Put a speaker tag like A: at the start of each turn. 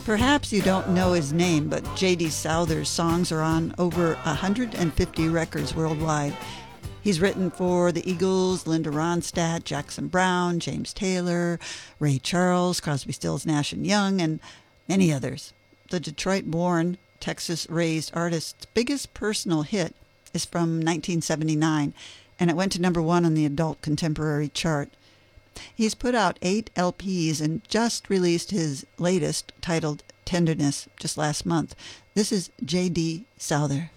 A: Perhaps you don't know his name, but J.D. Souther's songs are on over 150 records worldwide. He's written for the Eagles, Linda Ronstadt, Jackson Browne, James Taylor, Ray Charles, Crosby, Stills, Nash & Young, and many others. The Detroit-born, Texas-raised artist's biggest personal hit is from 1979, and it went to number 1 on the adult contemporary chart. He's put out 8 LPs and just released his latest, titled Tenderness, just last month. This is J.D. Souther.